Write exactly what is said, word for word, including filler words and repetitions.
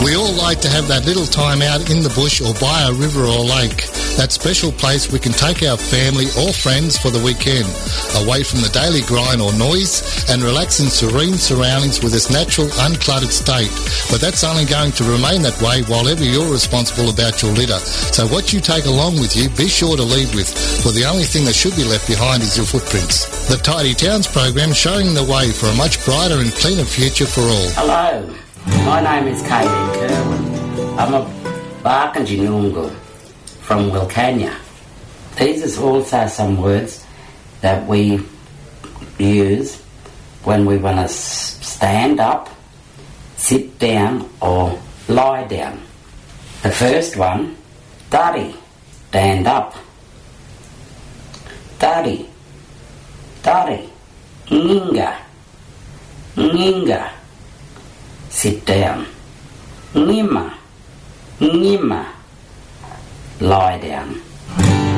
We all like to have that little time out in the bush or by a river or lake, that special place we can take our family or friends for the weekend, away from the daily grind or noise, and relax in serene surroundings with its natural, uncluttered state. But that's only going to remain that way while ever you're responsible about your litter. So what you take along with you, be sure to leave with, for the only thing that should be left behind is your footprints. The Tidy Towns program showing the way for a much brighter and cleaner future for all. Hello, my name is Kayleen Kerwin. I'm a Barkindji Noongar from Wilcannia. These are also some words that we use when we want to stand up, sit down or lie down. The first one, Dari, stand up. Dari, Dari, Nginga, Nginga, sit down. Ngima, Ngima, lie down.